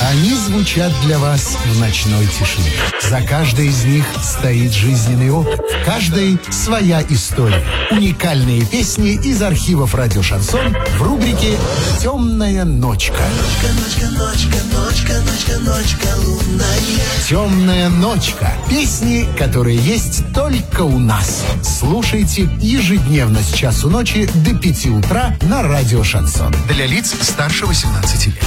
Они звучат для вас в ночной тишине. За каждой из них стоит жизненный опыт. Каждой своя история. Уникальные песни из архивов радио «Шансон» в рубрике «Темная ночка». «Темная ночка». Песни, которые есть только у нас. Слушайте ежедневно с часу ночи до 5 утра на радио «Шансон». Для лиц старше 18 лет.